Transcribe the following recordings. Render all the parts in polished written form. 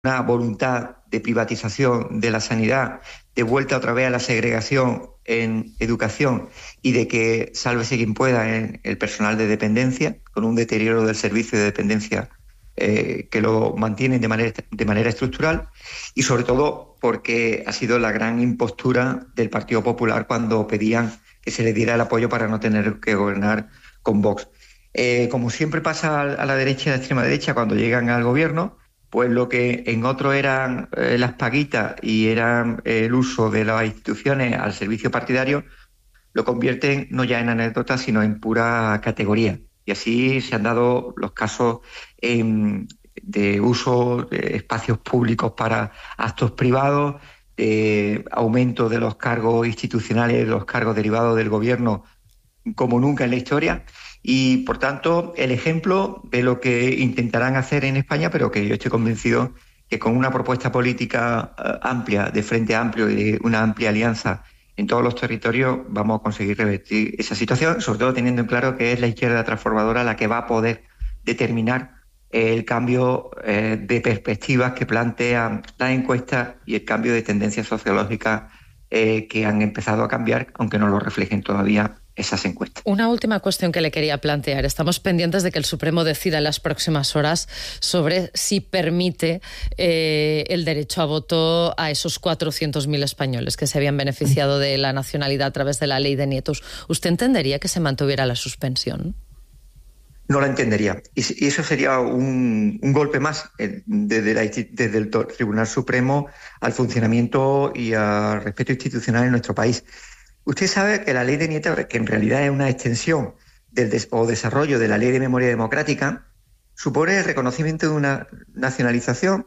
una voluntad de privatización de la sanidad, de vuelta otra vez a la segregación en educación y de que sálvese quien pueda en el personal de dependencia, con un deterioro del servicio de dependencia que lo mantienen de manera estructural, y sobre todo porque ha sido la gran impostura del Partido Popular cuando pedían que se le diera el apoyo para no tener que gobernar con Vox. Como siempre pasa a la derecha y a la extrema derecha cuando llegan al gobierno, pues lo que en otro eran las paguitas y eran el uso de las instituciones al servicio partidario, lo convierten no ya en anécdotas, sino en pura categoría. Y así se han dado los casos de uso de espacios públicos para actos privados, de aumento de los cargos institucionales, los cargos derivados del gobierno, como nunca en la historia. Y, por tanto, el ejemplo de lo que intentarán hacer en España, pero que yo estoy convencido que con una propuesta política amplia, de frente amplio y de una amplia alianza en todos los territorios, vamos a conseguir revertir esa situación, sobre todo teniendo en claro que es la izquierda transformadora la que va a poder determinar el cambio de perspectivas que plantean las encuestas y el cambio de tendencias sociológicas que han empezado a cambiar, aunque no lo reflejen todavía esas encuestas. Una última cuestión que le quería plantear. Estamos pendientes de que el Supremo decida en las próximas horas sobre si permite el derecho a voto a esos 400.000 españoles que se habían beneficiado de la nacionalidad a través de la ley de nietos. ¿Usted entendería que se mantuviera la suspensión? No la entendería. Y eso sería un golpe más desde el Tribunal Supremo al funcionamiento y al respeto institucional en nuestro país. Usted sabe que la ley de nietos, que en realidad es una extensión o desarrollo de la ley de memoria democrática, supone el reconocimiento de una nacionalidad,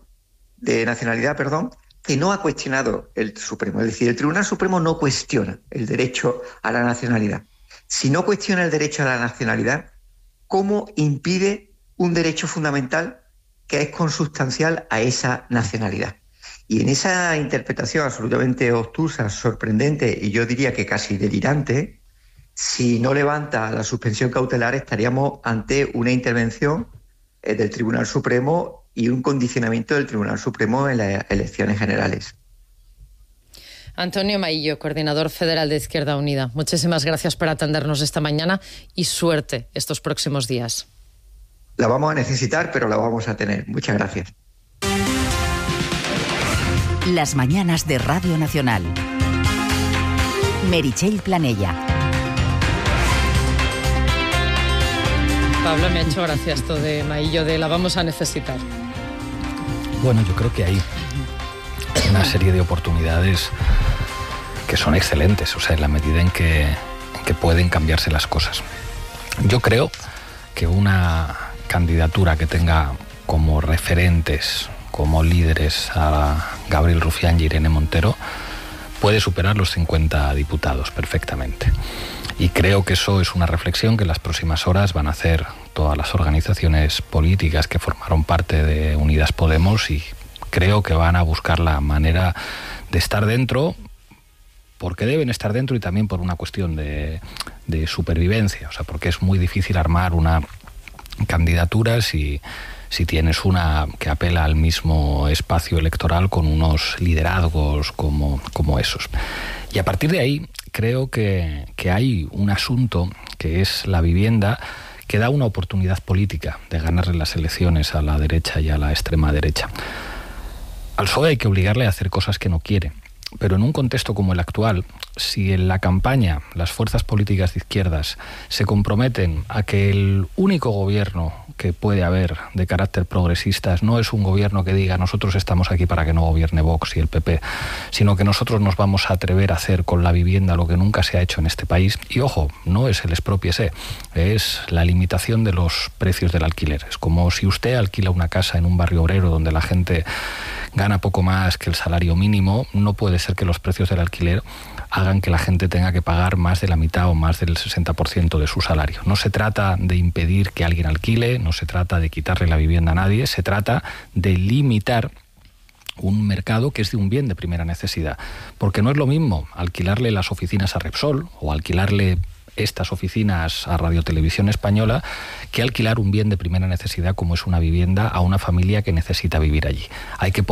que no ha cuestionado el Supremo. Es decir, el Tribunal Supremo no cuestiona el derecho a la nacionalidad. Si no cuestiona el derecho a la nacionalidad, ¿cómo impide un derecho fundamental que es consustancial a esa nacionalidad? Y en esa interpretación absolutamente obtusa, sorprendente y yo diría que casi delirante, si no levanta la suspensión cautelar estaríamos ante una intervención del Tribunal Supremo y un condicionamiento del Tribunal Supremo en las elecciones generales. Antonio Maillo, coordinador federal de Izquierda Unida. Muchísimas gracias por atendernos esta mañana y suerte estos próximos días. La vamos a necesitar, pero la vamos a tener. Muchas gracias. Las mañanas de Radio Nacional. Meritxell Planella. Pablo, me ha hecho gracia esto de Maillo, de la vamos a necesitar. Bueno, yo creo que hay una serie de oportunidades que son excelentes, o sea, en la medida en que pueden cambiarse las cosas. Yo creo que una candidatura que tenga como referentes, como líderes a Gabriel Rufián y Irene Montero, puede superar los 50 diputados perfectamente. Y creo que eso es una reflexión que en las próximas horas van a hacer todas las organizaciones políticas que formaron parte de Unidas Podemos, y creo que van a buscar la manera de estar dentro, porque deben estar dentro, y también por una cuestión de supervivencia, o sea, porque es muy difícil armar una candidatura si tienes una que apela al mismo espacio electoral con unos liderazgos como esos. Y a partir de ahí creo que hay un asunto que es la vivienda, que da una oportunidad política de ganarle las elecciones a la derecha y a la extrema derecha. Al PSOE hay que obligarle a hacer cosas que no quiere, pero en un contexto como el actual, si en la campaña las fuerzas políticas de izquierdas se comprometen a que el único gobierno que puede haber de carácter progresista no es un gobierno que diga nosotros estamos aquí para que no gobierne Vox y el PP, sino que nosotros nos vamos a atrever a hacer con la vivienda lo que nunca se ha hecho en este país. Y ojo, no es el expropiese, es la limitación de los precios del alquiler. Es como si usted alquila una casa en un barrio obrero donde la gente gana poco más que el salario mínimo, no puede ser que los precios del alquiler hagan que la gente tenga que pagar más de la mitad o más del 60% de su salario. No se trata de impedir que alguien alquile, no se trata de quitarle la vivienda a nadie, se trata de limitar un mercado que es de un bien de primera necesidad. Porque no es lo mismo alquilarle las oficinas a Repsol o alquilarle estas oficinas a Radio Televisión Española que alquilar un bien de primera necesidad como es una vivienda a una familia que necesita vivir allí. Hay que